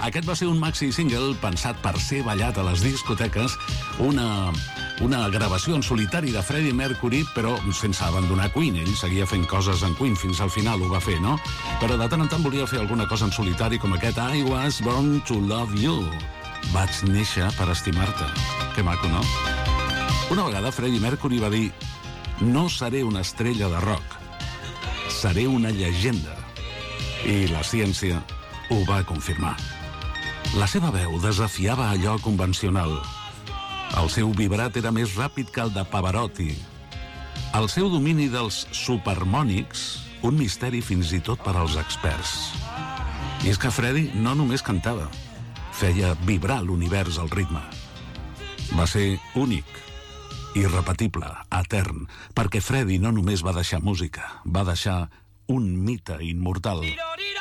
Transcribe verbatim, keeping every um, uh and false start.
Aquest va ser un maxi single pensat per ser ballat a les discoteques, una, una gravació en solitari de Freddie Mercury, però sense abandonar Queen. Ell seguia fent coses en Queen, fins al final ho va fer, no? Però de tant en tant volia fer alguna cosa en solitari, com aquest I Was Born to Love You. Vaig néixer per estimar-te. Que maco, no? Una vegada Freddie Mercury va dir: no seré una estrella de rock, seré una llegenda. I la ciència ho va confirmar. La seva veu desafiava allò convencional. El seu vibrat era més ràpid que el de Pavarotti. El seu domini dels supermònics, un misteri fins i tot per als experts. I és que Freddie no només cantava, feia vibrar l'univers al ritme. Va ser únic, irrepetible, etern, perquè Freddie no només va deixar música, va deixar un mite immortal.